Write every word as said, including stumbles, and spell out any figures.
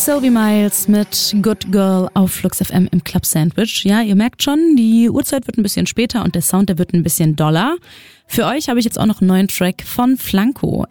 Sylvie Miles mit Good Girl auf Flux F M im Club Sandwich. Ja, ihr merkt schon, die Uhrzeit wird ein bisschen später und der Sound, der wird ein bisschen doller. Für euch habe ich jetzt auch noch einen neuen Track von Flanco.